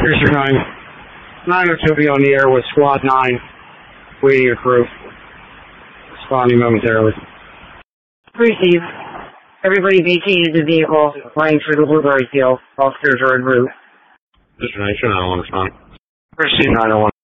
District 9. 902 be on the air with Squad 9. Waiting your crew. Responding momentarily. Receive. Everybody vacated the vehicle, running through the Blueberry Field. Officers are en route. District 9, should 901 respond. Receive 901.